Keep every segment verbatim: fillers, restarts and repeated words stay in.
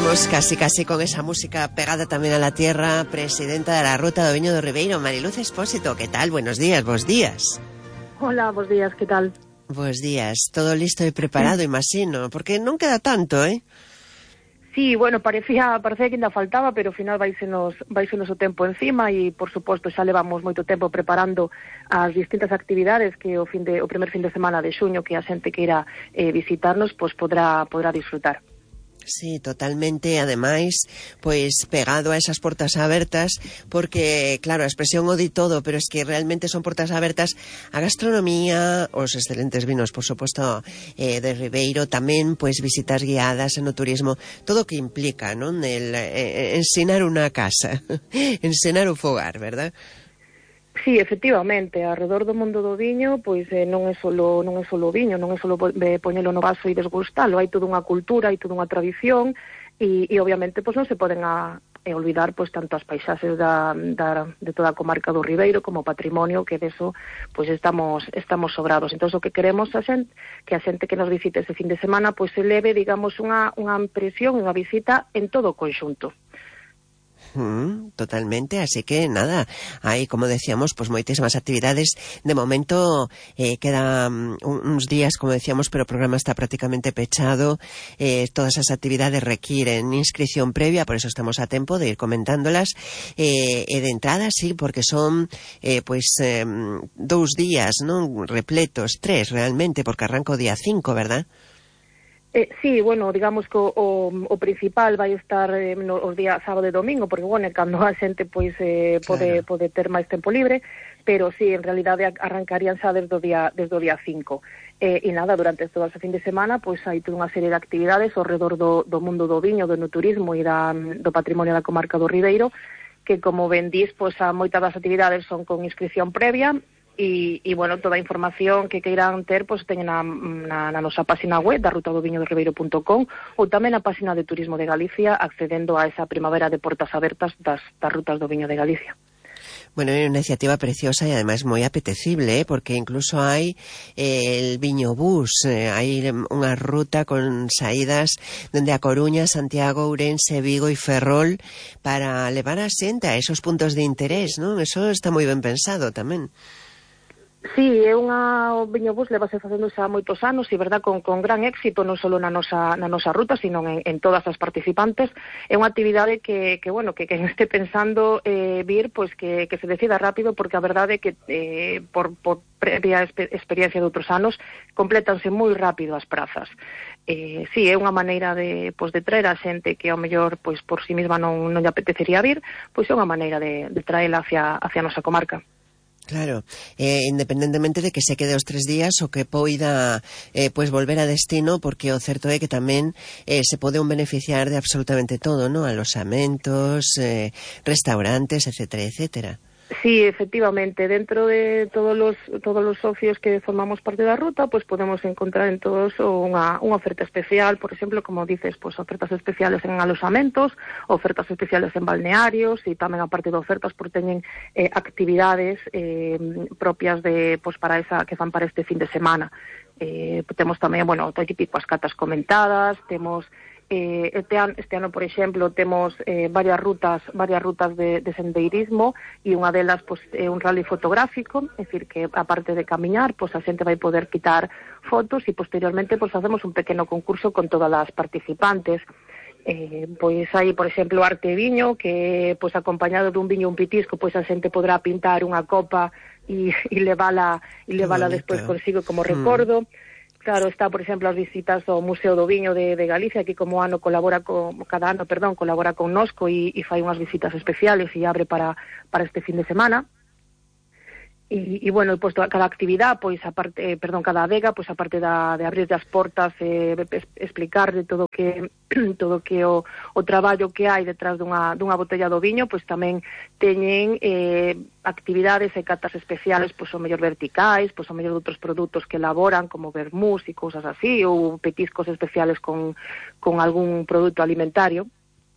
Vamos casi casi con esa música pegada también a la tierra. Presidenta de la Ruta do Viño do Ribeiro, Mariluz Expósito. ¿Qué tal? Buenos días, bos días. Hola, bos días, ¿qué tal? Bos días. Todo listo e preparado, imagino, porque non queda tanto, eh? Sí, bueno, parecía, parecía que ainda faltaba, pero ao final vaisenos, vaisenos o tempo encima e, por suposto, xa levamos moito tempo preparando as distintas actividades que o fin de o primer fin de semana de xuño que a xente que irá eh, visitarnos, pois podrá podrá disfrutar. Sí, totalmente, ademais, pois pegado a esas portas abertas, porque, claro, a expresión o di todo, pero es que realmente son portas abertas a gastronomía, os excelentes vinos, por suposto, eh, de Ribeiro, tamén, pois, visitas guiadas en o turismo, todo o que implica, non? El eh, ensinar unha casa, ensinar o fogar, verdad? Sí, efectivamente, alrededor do mundo do viño, pois eh, non é solo non é solo o viño, non é solo eh, poñelo no vaso e desgustalo, hai toda unha cultura, hai toda unha tradición e, e obviamente pois non se poden a, a olvidar pois tanto as paisaxes da, da de toda a comarca do Ribeiro como o patrimonio, que deso pois estamos estamos sobrados. Entón o que queremos a xente, que a xente que nos visite ese fin de semana pois se leve, digamos, unha unha impresión, unha visita en todo o conxunto. Mm, totalmente, así que nada, hay, como decíamos, pues moitísimas actividades. De momento eh, quedan un, uns días, como decíamos, pero o programa está prácticamente pechado. Eh, todas as actividades requieren inscripción previa, por eso estamos a tempo de ir comentándolas. Eh, e de entrada, sí, porque son eh, pues eh, dous días, non repletos, tres realmente, porque arranca o día cinco, ¿verdad? Eh, sí, bueno, digamos que o, o, o principal vai estar eh, no, os días sábado e domingo, porque, bueno, cando a xente pois eh, pode, claro, pode ter máis tempo libre, pero sí, en realidade arrancarían xa desde o día, desde o día cinco. Eh, e nada, durante todo ese fin de semana, pois hai toda unha serie de actividades ao redor do, do mundo do viño, do turismo e da, do patrimonio da comarca do Ribeiro, que, como ben dís, pois a moitas das actividades son con inscripción previa. E, e, bueno, toda a información que queiran ter, pois teñen na, na, na nosa página web da ruta do viño do ribeiro punto com ou tamén na página de Turismo de Galicia, accedendo a esa primavera de portas abertas das, das rutas do viño de Galicia. Bueno, é unha iniciativa preciosa e ademais moi apetecible, ¿eh? Porque incluso hai eh, el viño bus, eh, hai unha ruta con saídas dende a Coruña, Santiago, Ourense, Vigo e Ferrol para levar a xente a esos puntos de interés, non? Eso está moi ben pensado tamén. Sí, é unha, o viño bus levase facendo xa moitos anos e, verdad, con, con gran éxito, non só na nosa, na nosa ruta, sino en, en todas as participantes. É unha actividade que, que bueno, que quen este pensando eh, vir, pois que, que se decida rápido, porque a verdade é que eh, por, por previa exper experiencia de outros anos, complétanse moi rápido as prazas. Eh, sí, é unha maneira de, pois, de traer a xente que ao mellor pois, por si mesma non, non lle apetecería vir, pois é unha maneira de, de traela hacia, hacia a nosa comarca. Claro, eh, independentemente de que se quede os tres días o que poida eh, pues volver a destino, porque o certo é que tamén eh, se pode un beneficiar de absolutamente todo, ¿no? Alosamentos, eh, restaurantes, etcétera, etcétera. Sí, efectivamente, dentro de todos los todos los socios que formamos parte da ruta, pues podemos encontrar en todos unha, unha oferta especial, por exemplo, como dices, pues ofertas especiales en alosamentos, ofertas especiales en balnearios e tamén aparte de ofertas por teñen eh, actividades eh, propias de pues para esa que fan para este fin de semana. Eh, temos tamén, bueno, todo típico as catas comentadas, temos Eh, este, ano, este ano, por exemplo, temos eh, varias rutas varias rutas de, de sendeirismo e unha delas pois, é un rally fotográfico, é dicir, que aparte de camiñar, pois, a xente vai poder quitar fotos e posteriormente pois, facemos un pequeno concurso con todas as participantes. Eh, pois hai, por exemplo, arte e viño, que pois acompañado dun viño un pitisco, pois a xente podrá pintar unha copa e, e levala, e levala despois consigo como recordo. Mm. Claro, está, por exemplo, as visitas ao Museo do Viño de, de Galicia, que como ano colabora con, cada ano, perdón, colabora con Nosco e, e fai unhas visitas especiales e abre para, para este fin de semana. E, e bueno, pois cada actividade, pois aparte, eh, perdón, cada adega, pois aparte da, de abrir as portas, eh, explicar de todo que todo que o, o traballo que hai detrás dunha, dunha botella do viño, pois tamén teñen eh, actividades e catas especiales, pois o mellor verticais, pois o mellor de outros produtos que elaboran, como vermús e cousas así, ou petiscos especiales con, con algún produto alimentario.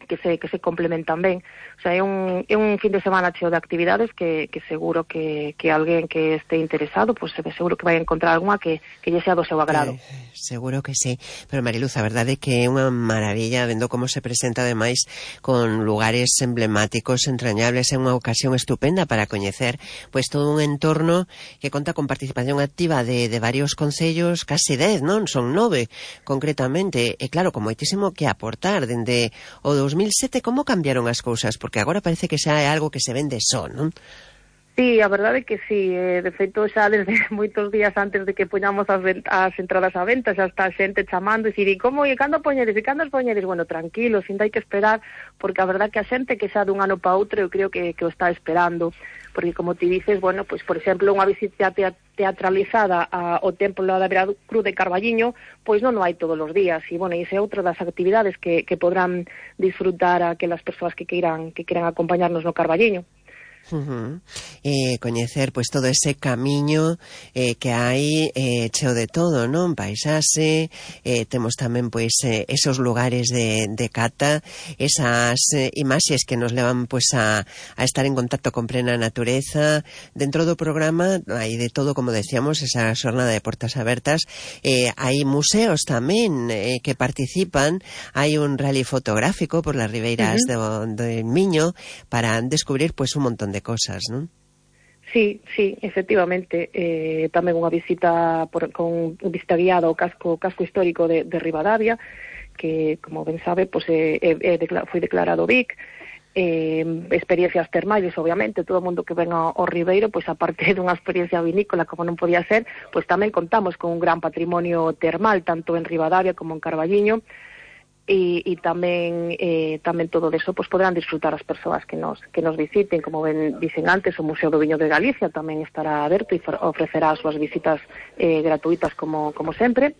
que se que se complementan ben. O sea, é un, é un fin de semana cheo de actividades que, que seguro que, que alguén que este interesado, pues seguro que vai encontrar algunha que, que lle sea do seu agrado. Eh, seguro que sí. Pero Mariluz, a verdade é que é unha maravilla vendo como se presenta ademais con lugares emblemáticos, entrañables, é unha ocasión estupenda para coñecer pois todo un entorno que conta con participación activa de, de varios concellos, casi dez, non? Son nove, concretamente. E claro, con moitísimo que aportar. Dende o dos mil sete, como cambiaron as cousas? Porque agora parece que xa é algo que se vende só, non? Sí, a verdade é que sí, eh, de feito xa desde moitos días antes de que poñamos as, as entradas á venta xa está a xente chamando e dicir, e como, e cando poñedes, e cando os poñedes? Bueno, tranquilos, ainda hai que esperar, porque a verdade que a xente que xa dun ano para outro eu creo que, que o está esperando, porque como ti dices, bueno, pues por exemplo, unha visita teatralizada ao Templo da Veracruz de Carballiño, pois non o hai todos os días, e bueno, esa é outra das actividades que, que podrán disfrutar aquelas persoas que queiran, que queiran acompañarnos no Carballiño. Uh-huh. Eh, coñecer pois todo ese camiño eh, que hai eh, cheo de todo, non? Paisaxe, eh, temos tamén pois eh, esos lugares de, de cata, esas eh, imaxes que nos levan pois a, a estar en contacto con plena natureza. Dentro do programa hai de todo, como decíamos, esa xornada de portas abertas. Eh, hai museos tamén eh, que participan, hai un rally fotográfico por las ribeiras uh-huh. do, do Miño para descubrir pois un montón de cosas, non? Sí, sí, efectivamente, eh, tamén unha visita por, con un visita guiada ao casco casco histórico de, de Ribadavia, que, como ben sabe, pues, eh, eh, decla- foi declarado B I C, eh, experiencias termales, obviamente, todo o mundo que ven ao, ao Ribeiro, pois pues, aparte dunha experiencia vinícola, como non podía ser, pois pues, tamén contamos con un gran patrimonio termal, tanto en Ribadavia como en Carballiño, e, e tamén eh, tamén todo eso pues podrán disfrutar as persoas que nos que nos visiten, como ben dicen antes, o Museo do Viño de Galicia tamén estará aberto e ofrecerá as súas visitas eh, gratuitas como como sempre.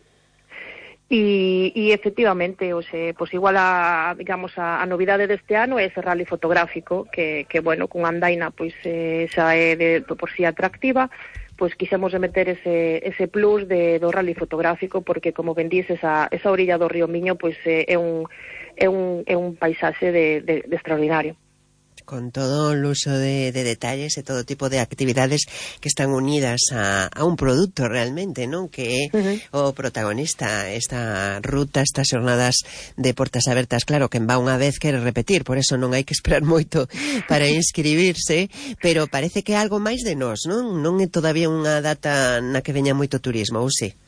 E, e efectivamente, o sea, pues igual a, digamos, a, a novidade deste ano é ese rally fotográfico que, que bueno, con andaina pois eh, xa é de, de por si atractiva, pois quixemos meter ese, ese plus de, do rally fotográfico, porque como ben dices, esa, esa orilla do río Miño pois é, é un é un é un paisaxe de, de, de extraordinario. Con todo o uso de, de detalles e todo tipo de actividades que están unidas a, a un produto realmente, non? Que é uh-huh. o protagonista, esta ruta, estas xornadas de portas abertas. Claro, quen va unha vez quere repetir, por eso non hai que esperar moito para inscribirse, pero parece que é algo máis de nós, non? Non é todavía unha data na que veña moito turismo, ou si?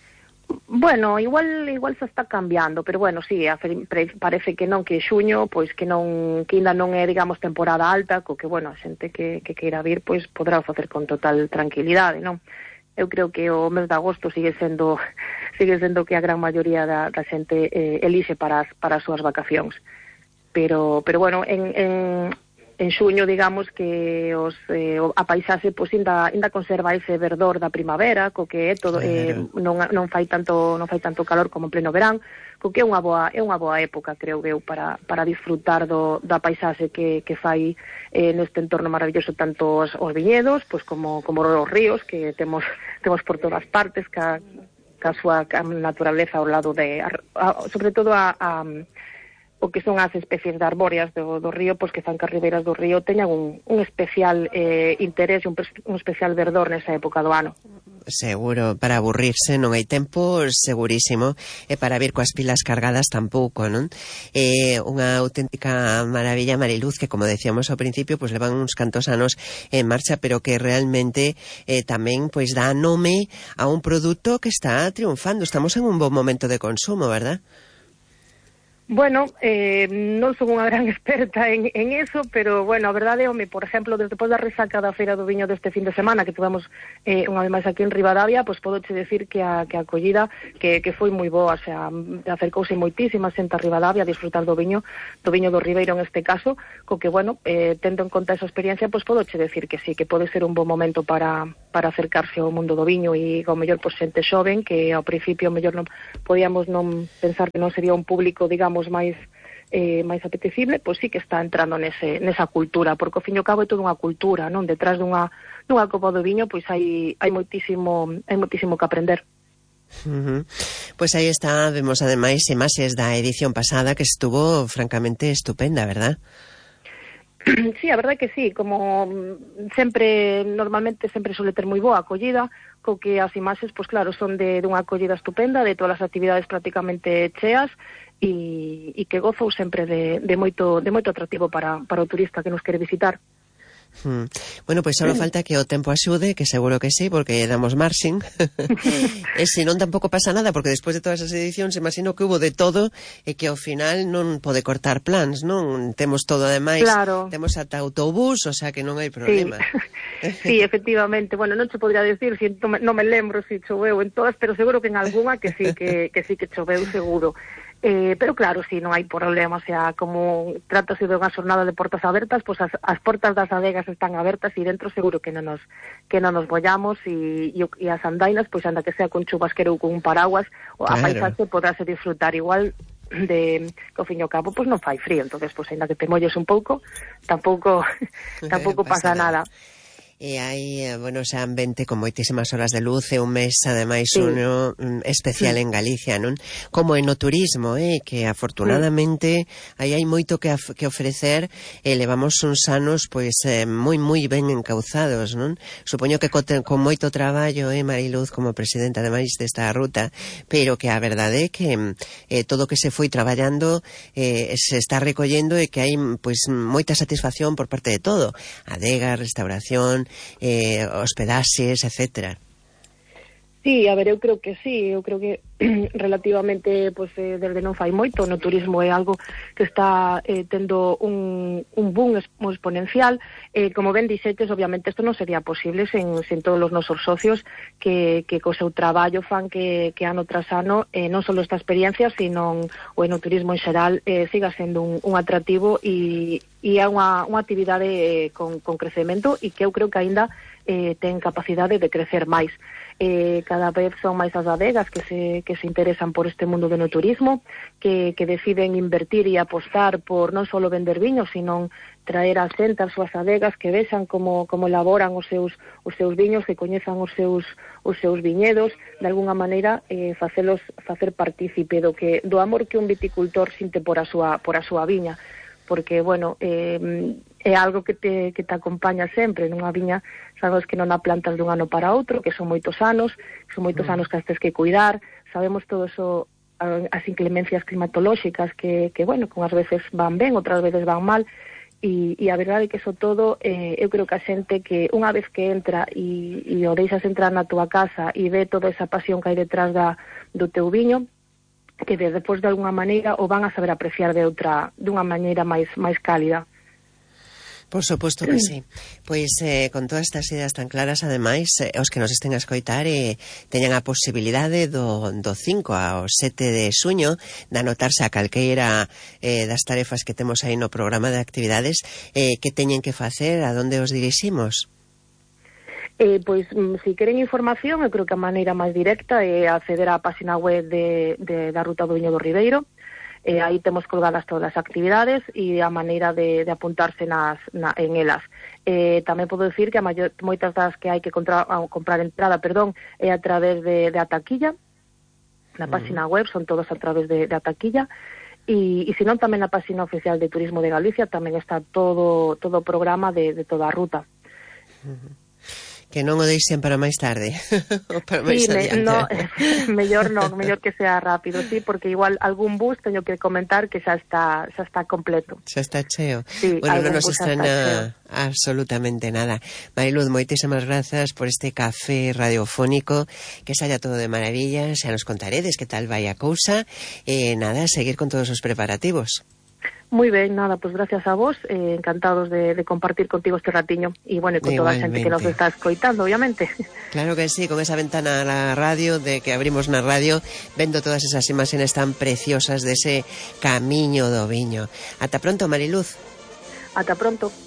Bueno, igual igual se está cambiando, pero bueno, sí, parece que non, que xuño, pois que non, que ainda non é, digamos, temporada alta, co que, bueno, a xente que, que queira vir, pois podrá facer con total tranquilidade, non? Eu creo que o mes de agosto sigue sendo sigue sendo que a gran maioría da, da xente eh, elixe para as, para as súas vacacións. Pero, pero bueno, en, en en xuño, digamos que os eh, a paisaxe pois ainda ainda conserva ese verdor da primavera, co que é todo eh, non non fai tanto non fai tanto calor como en pleno verán, co que é unha boa é unha boa época, creo eu, para para disfrutar do da paisaxe que que fai eh, neste entorno maravilloso, tanto os, os viñedos, pois como como os ríos que temos temos por todas partes, ca ca súa naturaleza ao lado de a, a, sobre todo a, a o que son as especies de arbóreas do, do río, pois que fan que as ribeiras do río teñan un, un especial eh, interés e un, un especial verdor nesa época do ano. Seguro, para aburrirse non hai tempo, segurísimo, e para vir coas pilas cargadas tampouco, non? É unha auténtica maravilla, Mariluz, que como decíamos ao principio, pois levan uns cantos anos en marcha, pero que realmente eh, tamén pois dá nome a un produto que está triunfando. Estamos en un bon momento de consumo, verdad? Bueno, eh, non son unha gran experta en, en eso, pero, bueno, a verdade, home, por exemplo, desde depois da resaca da Feira do Viño deste fin de semana, que tivemos eh, unha vez máis aquí en Ribadavia, pois podo che decir que a, que a acollida que, que foi moi boa, o sea, acercouse moitísima xente a Ribadavia a disfrutar do viño, do viño do Ribeiro en este caso, co que, bueno, eh, tendo en conta esa experiencia, pois podo che decir que sí, que pode ser un bon momento para, para acercarse ao mundo do viño e, ao mellor, pois xente xoven, que ao principio, ao mellor, non podíamos non pensar que non sería un público, digamos, máis eh, máis apetecible, pois sí que está entrando nese, nesa cultura, porque ao fin e ao cabo é toda unha cultura, non? Detrás dunha, dunha copa do viño, pois hai, hai moitísimo hai moitísimo que aprender. Uh-huh. Pues aí está, vemos ademais imaxes da edición pasada que estuvo francamente estupenda, verdad? Sí, a verdade que sí, como sempre, normalmente sempre suele ter moi boa acollida, co que as imaxes, pois claro, son de, de unha acollida estupenda, de todas as actividades prácticamente cheas, e, e que gozou sempre de, de, moito, de moito atractivo para, para o turista que nos quere visitar. Hmm. Bueno, pois pues só falta que o tempo axude, que seguro que sí, porque damos marxing. E se non tampouco pasa nada, porque despois de todas as edicións imagino que hubo de todo e que ao final non pode cortar plans, non? Temos todo ademais, claro. Temos ata autobús, o sea que non hai problema. Sí, sí, efectivamente. Bueno, non te podría decir, si non me, non me lembro se si choveu en todas, pero seguro que en algunha que sí que, que sí que choveu, seguro. Eh, pero claro, si sí, non hai problema, o sea, como trátase de unha xornada de portas abertas, pois pues as, as portas das adegas están abertas e dentro seguro que non nos que non nos bollamos e, e, e as andainas, pois pues, anda que sea con chubasquero ou con un paraguas, claro. A paisaxe podrase disfrutar igual de que ao fin e ao cabo, pois pues, non fai frío, entonces pois pues, ainda que te molles un pouco, tampouco tampouco pasa, pasa nada. nada. E hai, bueno, xa ambiente con moitísimas horas de luz e un mes, ademais, sí. uno especial en Galicia, non? Como en o turismo, eh? Que afortunadamente sí. aí hai moito que, que ofrecer e levamos uns anos, pois, eh, moi, moi ben encauzados, non? Supoño que co, con moito traballo, eh, Mariluz, como presidenta, ademais, desta ruta, pero que a verdade é que eh, todo o que se foi traballando eh, se está recollendo e que hai, pois, moita satisfacción por parte de todo. Adega, restauración, Eh, hospedaxes, etcétera. Sí, a ver, eu creo que sí, eu creo que relativamente, pues, eh, desde non fai moito, no turismo é algo que está eh, tendo un, un boom exponencial, eh, como ben dixetes, obviamente isto non sería posible sen, sen todos os nosos socios que, que co seu traballo fan que, que ano tras ano, eh, non só esta experiencia, sino o en o turismo en xeral eh, siga sendo un, un atractivo e, e é unha, unha actividade eh, con, con crecemento e que eu creo que aínda eh, ten capacidade de crecer máis. Eh, cada vez son máis as adegas que se, que se interesan por este mundo do no turismo, que, que deciden invertir e apostar por non só vender viños, sino traer a xente as súas adegas, que vexan como, como elaboran os seus, os seus viños, que coñezan os seus, os seus viñedos, de alguna maneira eh, facelos, facer partícipe do, que, do amor que un viticultor sinte por a súa, por a súa viña, porque, bueno, eh, é algo que te, que te acompaña sempre nunha viña, sabes que non a plantas dun ano para outro, que son moitos anos, son moitos anos que as tes que cuidar, sabemos todo eso, as inclemencias climatolóxicas que, que bueno, que unhas veces van ben, outras veces van mal, e, e a verdade é que eso todo, eh, eu creo que a xente que unha vez que entra e, e o deixas entrar na túa casa e ve toda esa pasión que hai detrás da, do teu viño, que de, depois de alguna maneira o van a saber apreciar de outra, dunha maneira máis máis cálida. Por suposto que sí. Pois eh, con todas estas ideas tan claras, ademais, eh, os que nos estén a escoitar eh, teñan a posibilidade do, do cinco ao sete de xuño de anotarse a calqueira eh, das tarefas que temos aí no programa de actividades, eh, que teñen que facer, a donde os diriximos? Eh, pois, se queren información, eu creo que a maneira máis directa é acceder á página web de, de, da Ruta do Viño do Ribeiro. Eh, aí temos colgadas todas as actividades e a maneira de, de apuntarse nas, na, en elas. Eh, tamén podo dicir que a maior, moitas das que hai que contra, a, comprar entrada, perdón, é a través de, de a taquilla. Na página uh-huh. web son todas a través de, de a taquilla. E, e senón tamén na página oficial de Turismo de Galicia tamén está todo todo o programa de, de toda a ruta. Uh-huh. Que non o deixen para máis tarde ou para máis sí, adiante. Me, no, mellor non, mellor que sea rápido, sí, porque igual algún bus teño que comentar que xa está xa está completo. Xa está cheo. Sí, bueno, non nos estrena absolutamente nada. Mariluz, moitísimas grazas por este café radiofónico, que saia todo de maravilla, xa nos contaredes que tal vai a cousa, e eh, nada, seguir con todos os preparativos. Moi ben, nada, pois pues gracias a vos, eh, encantados de, de compartir contigo este ratiño e, bueno, e con toda a xente que nos está escoitando, obviamente. Claro que sí, con esa ventana a la radio, de que abrimos na radio, vendo todas esas imaxes tan preciosas de ese camiño do viño. Ata pronto, Mariluz. Ata pronto.